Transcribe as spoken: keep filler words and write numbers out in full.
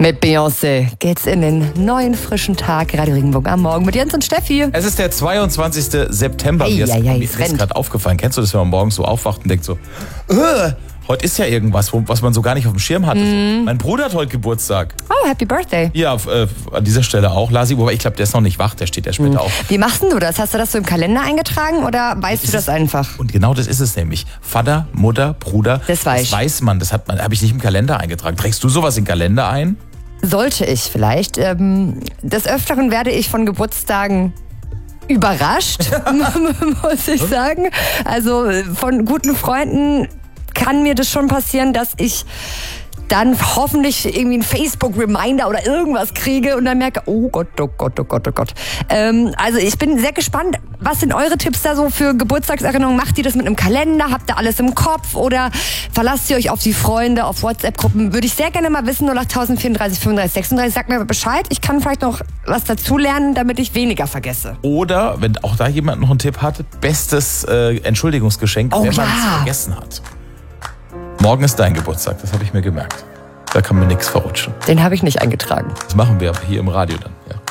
Mit Beyoncé geht's in den neuen frischen Tag. Radio Regenbogen am Morgen mit Jens und Steffi. Es ist der zweiundzwanzigste September. Hey, mir ist, ja, ja, mir ist gerade aufgefallen. Kennst du das, wenn man morgens so aufwacht und denkt so, äh, heute ist ja irgendwas, wo, was man so gar nicht auf dem Schirm hatte. Mm. Mein Bruder hat heute Geburtstag. Oh, Happy Birthday. Ja, äh, an dieser Stelle auch, Lasi. Wobei ich glaube, der ist noch nicht wach, der steht ja später mm. auf. Wie machst denn du das? Hast du das so im Kalender eingetragen oder weißt du das einfach? Und genau das ist es nämlich. Vater, Mutter, Bruder. Das weiß, das weiß man. Das hat man, habe ich nicht im Kalender eingetragen. Trägst du sowas in den Kalender ein? Sollte ich vielleicht. Ähm, des Öfteren werde ich von Geburtstagen überrascht, muss ich sagen. Also von guten Freunden kann mir das schon passieren, dass ich dann hoffentlich irgendwie einen Facebook-Reminder oder irgendwas kriege und dann merke, oh Gott, oh Gott, oh Gott, oh Gott. Ähm, also ich bin sehr gespannt, was sind eure Tipps da so für Geburtstagserinnerungen? Macht ihr das mit einem Kalender? Habt ihr alles im Kopf? Oder verlasst ihr euch auf die Freunde, auf WhatsApp-Gruppen? Würde ich sehr gerne mal wissen, null acht vierunddreißig, fünfunddreißig, sechsunddreißig. Sagt mir Bescheid. Ich kann vielleicht noch was dazulernen, damit ich weniger vergesse. Oder, wenn auch da jemand noch einen Tipp hat, bestes äh, Entschuldigungsgeschenk, oh, wenn man ja. es vergessen hat. Morgen ist dein Geburtstag, das habe ich mir gemerkt. Da kann mir nichts verrutschen. Den habe ich nicht eingetragen. Das machen wir aber hier im Radio dann, ja.